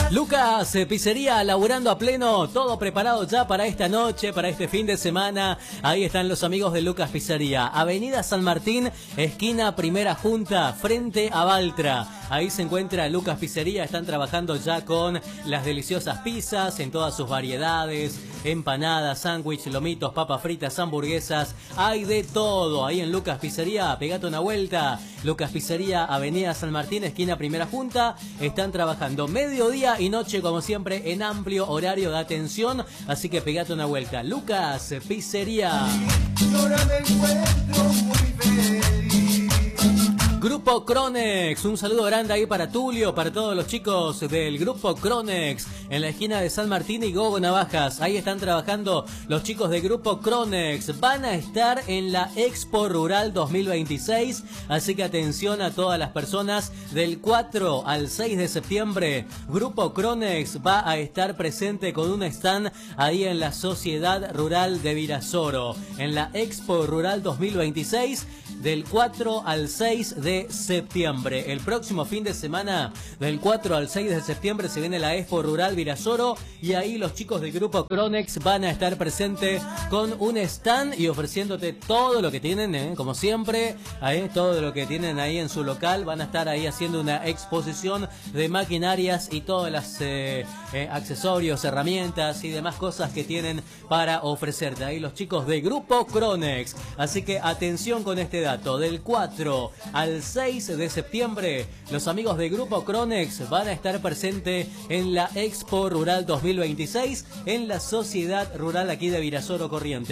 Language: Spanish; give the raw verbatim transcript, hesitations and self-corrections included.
Lucas, eh, pizzería, laburando a pleno, todo preparado ya para esta noche, para este fin de semana. Ahí están los amigos de Lucas Pizzería, Avenida San Martín, esquina Primera Junta, frente a Baltra. Ahí se encuentra Lucas Pizzería, están trabajando ya con las deliciosas pizzas en todas sus variedades, empanadas, sándwich, lomitos, papas fritas, hamburguesas, hay de todo. Ahí en Lucas Pizzería, pegate una vuelta. Lucas Pizzería, Avenida San Martín, esquina Primera Junta, están trabajando mediodía y noche como siempre en amplio horario de atención, así que pegate una vuelta. Lucas Pizzería. Grupo Cronex, un saludo grande ahí para Tulio, para todos los chicos del Grupo Cronex, en la esquina de San Martín y Gogo Navajas. Ahí están trabajando los chicos de Grupo Cronex. Van a estar en la Expo Rural dos mil veintiséis, así que atención a todas las personas. Del cuatro al seis de septiembre, Grupo Cronex va a estar presente con un stand ahí en la Sociedad Rural de Virasoro, en la Expo Rural dos mil veintiséis, del cuatro al seis de septiembre. El próximo fin de semana, del cuatro al seis de septiembre, se viene la Expo Rural Virasoro y ahí los chicos del Grupo Cronex van a estar presentes con un stand y ofreciéndote todo lo que tienen, ¿eh? Como siempre, ¿eh? Todo lo que tienen ahí en su local. Van a estar ahí haciendo una exposición de maquinarias y todas las eh, eh, accesorios, herramientas y demás cosas que tienen para ofrecerte. Ahí los chicos de Grupo Cronex. Así que atención con este dato. Del cuatro al seis de septiembre, los amigos de Grupo Cronex van a estar presentes en la Expo Rural dos mil veintiséis en la Sociedad Rural aquí de Virasoro Corrientes.